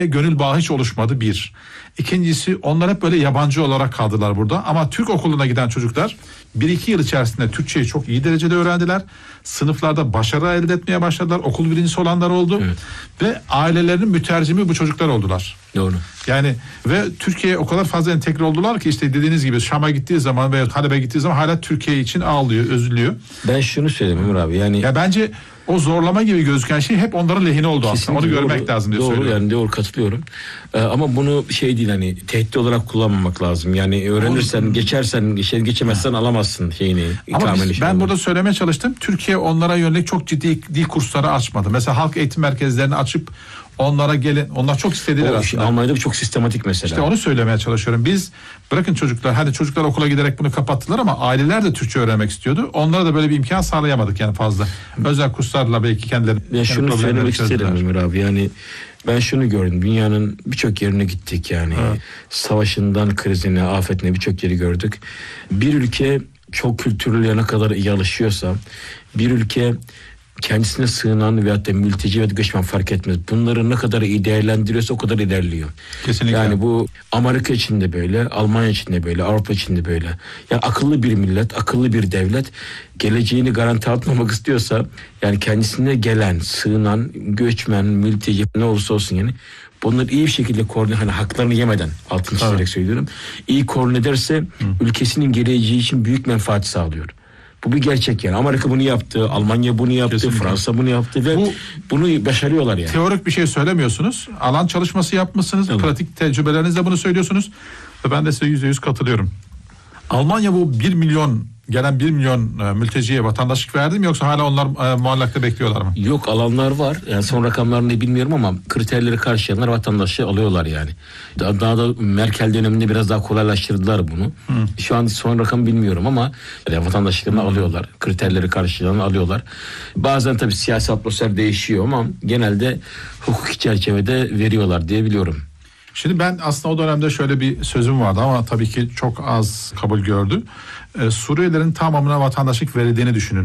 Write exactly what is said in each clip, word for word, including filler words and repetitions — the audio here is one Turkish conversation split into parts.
gönül bağı hiç oluşmadı bir. İkincisi, onlar hep böyle yabancı olarak kaldılar burada. Ama Türk okuluna giden çocuklar bir iki yıl içerisinde Türkçeyi çok iyi derecede öğrendiler. Sınıflarda başarı elde etmeye başladılar. Okul birincisi olanlar oldu. Evet. Ve ailelerinin mütercimi bu çocuklar oldular. Doğru. Yani ve Türkiye'ye o kadar fazla entegre oldular ki işte dediğiniz gibi Şam'a gittiği zaman veya Halep'e gittiği zaman hala Türkiye için ağlıyor, üzülüyor. Ben şunu söyleyeyim Ömür abi. Yani ya bence o zorlama gibi gözüken şey hep onların lehine oldu aslında. Onu doğru, görmek lazım diye doğru, söylüyorum. Yani doğru, katılıyorum. Ee, ama bunu şey değil, hani tehdit olarak kullanmamak lazım. Yani öğrenirsen, o, geçersen, geçer, geçemezsen ha. alamazsın şeyini. Ama biz, ben olarak. burada söylemeye çalıştım. Türkiye onlara yönelik çok ciddi dil kursları açmadı. Mesela halk eğitim merkezlerini açıp onlara gelin. Onlar çok istediler o, aslında. Almanya'da çok sistematik mesela. İşte onu söylemeye çalışıyorum. Biz bırakın çocuklar, hadi çocuklar okula giderek bunu kapattılar ama aileler de Türkçe öğrenmek istiyordu. Onlara da böyle bir imkan sağlayamadık yani fazla. Özel kurslarla belki kendileri. Ya şunu söylemek isterim Ömür abi. Yani ben şunu gördüm. Dünyanın birçok yerine gittik yani. Evet. Savaşından krizine, afetine birçok yeri gördük. Bir ülke çok kültürlüye ne kadar iyi alışıyorsa, bir ülke kendisine sığınan veyahut da mülteci ve göçmen fark etmez. Bunları ne kadar iyi değerlendiriyorsa o kadar ilerliyor. Kesinlikle. Yani bu Amerika için de böyle, Almanya için de böyle, Avrupa için de böyle. Yani akıllı bir millet, akıllı bir devlet geleceğini garanti altmamak istiyorsa, yani kendisine gelen, sığınan, göçmen, mülteci ne olursa olsun yani bunları iyi bir şekilde koordine, hani haklarını yemeden, altını çizerek söylüyorum, iyi koordine ederse Hı. ülkesinin geleceği için büyük menfaat sağlıyor. Bu bir gerçek yani. Amerika bunu yaptı, Almanya bunu yaptı, Kesinlikle. Fransa bunu yaptı ve Bu, bunu başarıyorlar yani. Teorik bir şey söylemiyorsunuz. Alan çalışması yapmışsınız. Evet. Pratik tecrübelerinizle bunu söylüyorsunuz. Ve ben de size yüzde yüz katılıyorum. Almanya bu bir milyon gelen bir milyon e, mülteciye vatandaşlık verdi mi, yoksa hala onlar e, muallakta bekliyorlar mı? Yok, alanlar var. Yani son rakamlarını bilmiyorum ama kriterleri karşılayanlar vatandaşlığı alıyorlar yani. Daha, daha da Merkel döneminde biraz daha kolaylaştırdılar bunu. Hı. Şu an son rakam bilmiyorum ama yani vatandaşlıklarını Hı. alıyorlar. Kriterleri karşılayanı alıyorlar. Bazen tabii siyasi atmosfer değişiyor ama genelde hukuki çerçevede veriyorlar diye biliyorum. Şimdi ben aslında o dönemde şöyle bir sözüm vardı ama tabii ki çok az kabul gördü. Ee, Suriyelilerin tamamına vatandaşlık verildiğini düşünün.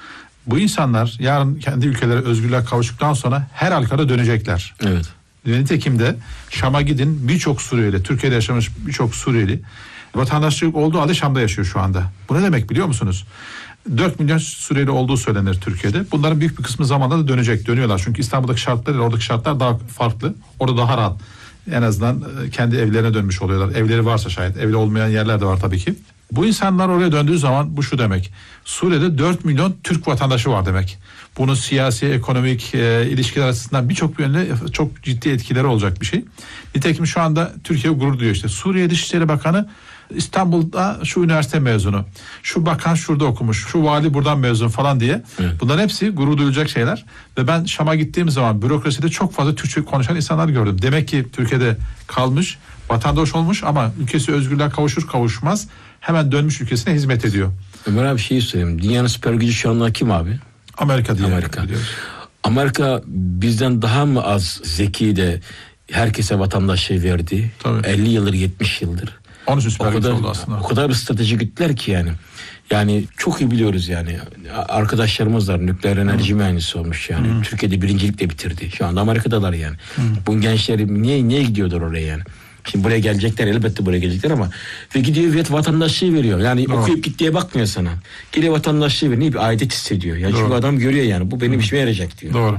Bu insanlar yarın kendi ülkeleri özgürlüğe kavuştuktan sonra her halkada dönecekler. Evet. Nitekim de Şam'a gidin, birçok Suriyeli, Türkiye'de yaşamış birçok Suriyeli vatandaşlık olduğu halde Şam'da yaşıyor şu anda. Bu ne demek biliyor musunuz? dört milyon Suriyeli olduğu söylenir Türkiye'de. Bunların büyük bir kısmı zamanla da dönecek, dönüyorlar. Çünkü İstanbul'daki şartlar ile oradaki şartlar daha farklı. Orada daha rahat. En azından kendi evlerine dönmüş oluyorlar. Evleri varsa şayet. Evli olmayan yerler de var tabii ki. Bu insanlar oraya döndüğü zaman bu şu demek. Suriye'de dört milyon Türk vatandaşı var demek. Bunun siyasi, ekonomik e, ilişkiler açısından birçok yönde çok ciddi etkileri olacak bir şey. Nitekim şu anda Türkiye gurur duyuyor işte. Suriye Dışişleri Bakanı İstanbul'da şu üniversite mezunu, şu bakan şurada okumuş, şu vali buradan mezun falan diye. Evet. Bunların hepsi gurur duyulacak şeyler. Ve ben Şam'a gittiğim zaman bürokraside çok fazla Türkçe konuşan insanlar gördüm. Demek ki Türkiye'de kalmış, vatandaş olmuş ama ülkesi özgürlüğe kavuşur kavuşmaz hemen dönmüş ülkesine hizmet ediyor. Ömer abi şeyi söyleyeyim. Dünyanın süper gücü şu anda kim abi? Amerika diye. Amerika. Amerika bizden daha mı az zeki de herkese vatandaşlığı verdi? Tabii. elli yıldır, yetmiş yıldır. Onun için süper güç oldu aslında. O kadar bir strateji güttüler ki yani. Yani çok iyi biliyoruz yani. Arkadaşlarımız var, nükleer enerji Hı. mühendisi olmuş yani. Hı. Türkiye'de birincilikle bitirdi. Şu anda Amerika'dalar yani. Hı. Bu gençler niye niye gidiyorlar oraya yani? Şimdi buraya gelecekler, elbette buraya gelecekler ama ve gidiyor ve vatandaşlığı veriyor. Yani Doğru. okuyup gittiğe bakmıyor sana. Geliyor vatandaşlığı veriyor. Bir aidet hissediyor. Yani çünkü adam görüyor yani. Bu benim Hı. işime yarayacak diyor. Doğru.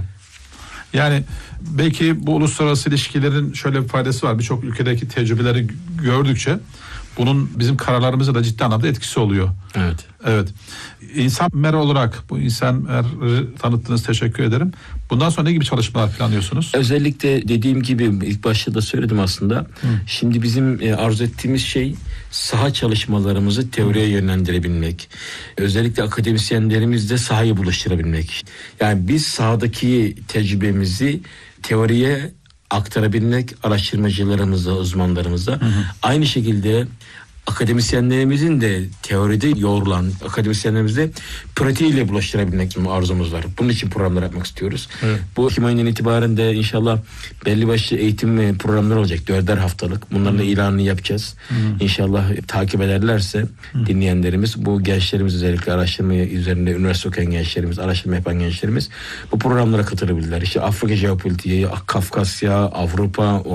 Yani belki bu uluslararası ilişkilerin şöyle bir faydası var. Birçok ülkedeki tecrübeleri gördükçe bunun bizim kararlarımıza da ciddi anlamda etkisi oluyor. Evet. Evet. İnsan Mer olarak bu insan Mer'i tanıttığınız, teşekkür ederim. Bundan sonra ne gibi çalışmalar planlıyorsunuz? Özellikle dediğim gibi ilk başta da söyledim aslında. Hı. Şimdi bizim arzu ettiğimiz şey saha çalışmalarımızı teoriye yönlendirebilmek. Özellikle akademisyenlerimizle sahayı buluşturabilmek. Yani biz sahadaki tecrübemizi teoriye aktarabilmek, araştırmacılarımızla, uzmanlarımızla. Hı hı. Aynı şekilde akademisyenlerimizin de teoride yoğrulan akademisyenlerimiz de pratiğiyle bulaştırabilmek arzumuz var. Bunun için programlar yapmak istiyoruz. Evet. Bu Ekim ayından itibaren de inşallah belli başlı eğitim programları olacak. Dörder haftalık. Bunların da ilanını yapacağız. Hı. İnşallah takip ederlerse Hı. dinleyenlerimiz, bu gençlerimiz, özellikle araştırma üzerinde üniversite okuyan gençlerimiz, araştırma yapan gençlerimiz bu programlara katılabilirler. İşte Afrika jeopolitiği, Kafkasya, Avrupa,